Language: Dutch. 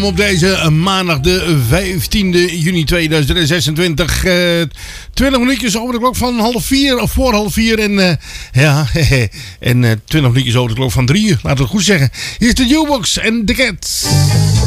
Op deze maandag de 15e juni 2026. 20 minuutjes over de klok van half 4 of voor half 4. En en 20 minuutjes over de klok van 3 uur. Laten we het goed zeggen. Hier is de Jukebox en de Cats.